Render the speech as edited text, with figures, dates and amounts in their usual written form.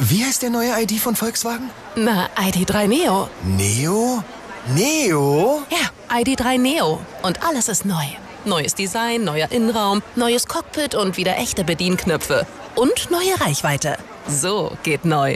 Wie heißt der neue ID von Volkswagen? Na, ID.3 Neo. Neo? Neo? Ja, ID.3 Neo. Und alles ist neu. Neues Design, neuer Innenraum, neues Cockpit und wieder echte Bedienknöpfe. Und neue Reichweite. So geht neu.